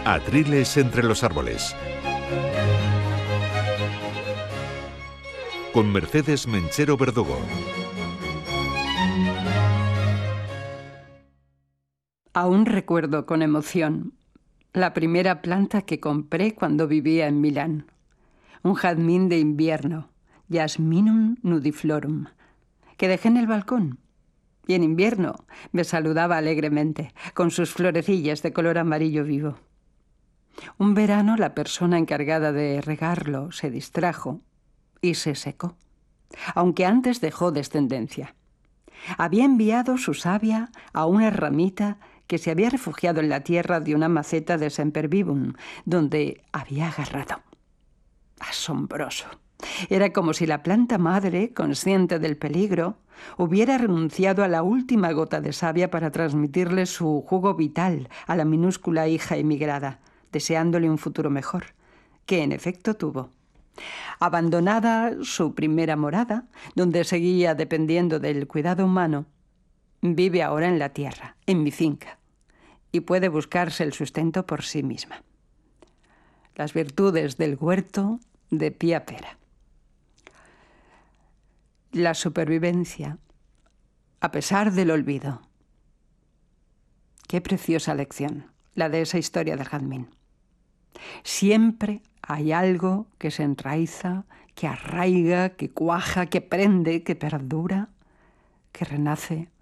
Atriles entre los árboles. Con Mercedes Menchero Verdugo. Aún recuerdo con emoción la primera planta que compré cuando vivía en Milán. Un jazmín de invierno, Jasminum nudiflorum, que dejé en el balcón. Y en invierno me saludaba alegremente, con sus florecillas de color amarillo vivo. Un verano la persona encargada de regarlo se distrajo y se secó, aunque antes dejó descendencia. Había enviado su savia a una ramita que se había refugiado en la tierra de una maceta de sempervivum, donde había agarrado. Asombroso. Era como si la planta madre, consciente del peligro, hubiera renunciado a la última gota de savia para transmitirle su jugo vital a la minúscula hija emigrada, deseándole un futuro mejor, que en efecto tuvo. Abandonada su primera morada, donde seguía dependiendo del cuidado humano, vive ahora en la tierra, en mi finca, y puede buscarse el sustento por sí misma. Las virtudes del huerto de Pía Pera. La supervivencia, a pesar del olvido. Qué preciosa lección, la de esa historia del jazmín. Siempre hay algo que se enraiza, que arraiga, que cuaja, que prende, que perdura, que renace